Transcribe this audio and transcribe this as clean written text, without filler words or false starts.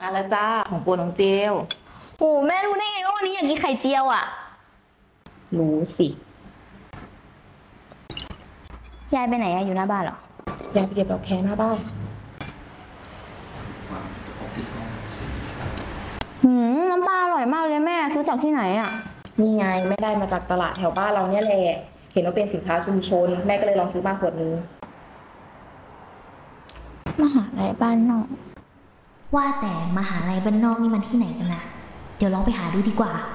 มาแล้วจ้าของโปรดน้องเจลโอ้แม่รู้ได้ไงว่าวันนี้อยากกินไข่เจียวอ่ะรู้สิยายไปไหนอะอยู่หน้าบ้านเหรออยากไปเก็บดอกแคหน้าบ้านน้ำปลาอร่อยมากเลยแม่ซื้อจากที่ไหนอ่ะนี่ไงไม่ได้มาจากตลาดแถวบ้านเราเนี่ยแหละเห็นว่าเป็นสินค้าชุมชนแม่ก็เลยลองซื้อมาขวดนึงมหาลัยบ้านนอกว่าแต่มหาลัยบ้านนอกนี่มันที่ไหนกันนะเดี๋ยวลองไปหาดูดีกว่า